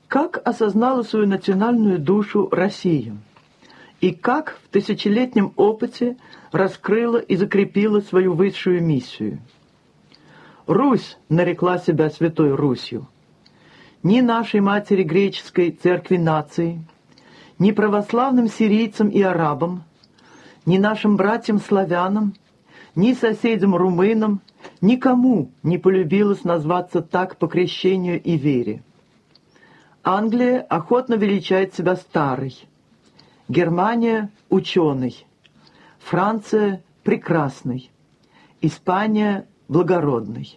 Как осознала свою национальную душу Россия? И как в тысячелетнем опыте раскрыла и закрепила свою высшую миссию? Русь нарекла себя Святой Русью. Ни нашей матери греческой церкви нации, ни православным сирийцам и арабам, ни нашим братьям-славянам, ни соседям-румынам, никому не полюбилось назваться так по крещению и вере. Англия охотно величает себя старой, Германия – ученой, Франция – прекрасной, Испания – благородной.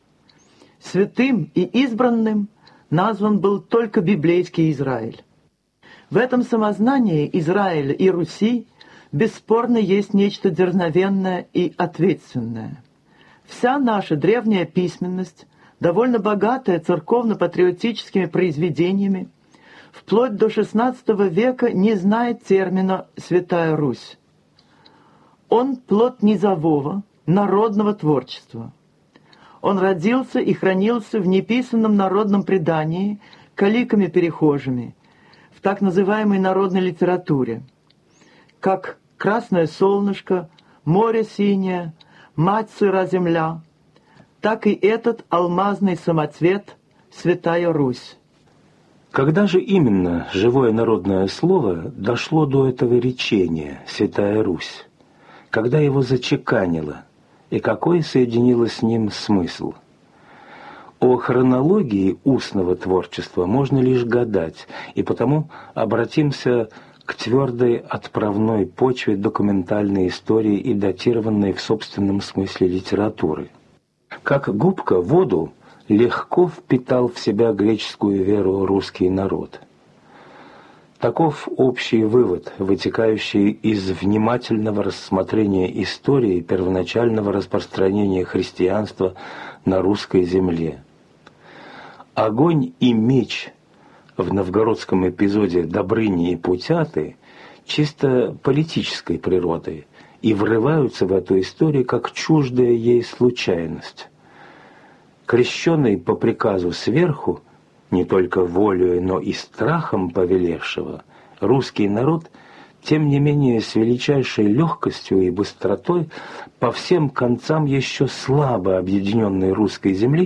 Святым и избранным назван был только библейский Израиль. В этом самознании Израиля и Руси бесспорно есть нечто дерзновенное и ответственное. Вся наша древняя письменность, довольно богатая церковно-патриотическими произведениями, вплоть до XVI века не знает термина «Святая Русь». Он плод низового, народного творчества. Он родился и хранился в неписанном народном предании каликами-перехожими, в так называемой народной литературе, как «Красное солнышко», «Море синее», «Мать сыра земля», так и этот алмазный самоцвет «Святая Русь». Когда же именно живое народное слово дошло до этого речения «Святая Русь»? Когда его зачеканило? И какой соединило с ним смысл? О хронологии устного творчества можно лишь гадать, и потому обратимся к твердой отправной почве документальной истории и датированной в собственном смысле литературы. Как губка воду легко впитал в себя греческую веру русский народ. Таков общий вывод, вытекающий из внимательного рассмотрения истории первоначального распространения христианства на русской земле. Огонь и меч в новгородском эпизоде Добрыни и Путяты чисто политической природы и врываются в эту историю как чуждая ей случайность. Крещенный по приказу сверху, не только волею, но и страхом повелевшего, русский народ, тем не менее с величайшей легкостью и быстротой по всем концам еще слабо объединенной русской земли